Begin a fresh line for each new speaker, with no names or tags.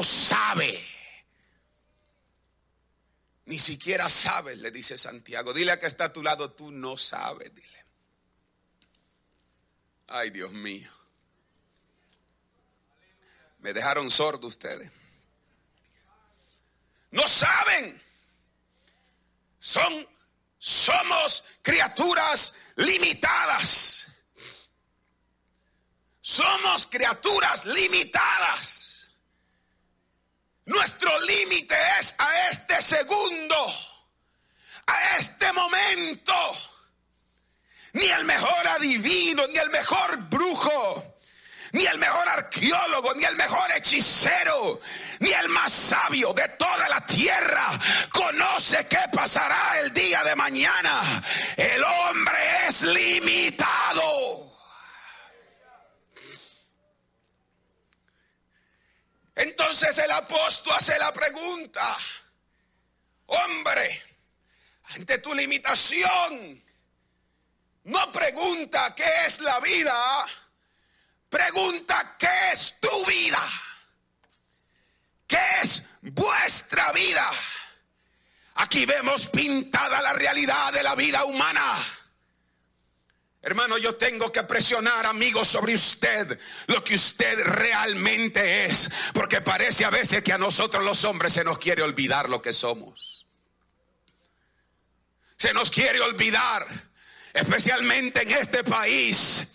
sabe. Ni siquiera sabes, le dice Santiago. Dile a que está a tu lado, tú no sabes, dile. Ay, Dios mío. Me dejaron sordo ustedes. No saben. Somos criaturas limitadas. Somos criaturas limitadas. Nuestro límite es a este segundo, a este momento. Ni el mejor adivino, ni el mejor brujo, ni el mejor arqueólogo, ni el mejor hechicero, ni el más sabio de toda la tierra conoce qué pasará el día de mañana. El hombre es limitado. Entonces el apóstol hace la pregunta: hombre, ante tu limitación, no pregunta qué es la vida, pregunta qué es tu vida, qué es vuestra vida. Aquí vemos pintada la realidad de la vida humana. Hermano, yo tengo que presionar, amigos, sobre usted lo que usted realmente es, porque parece a veces que a nosotros los hombres se nos quiere olvidar lo que somos. Se nos quiere olvidar, especialmente en este país,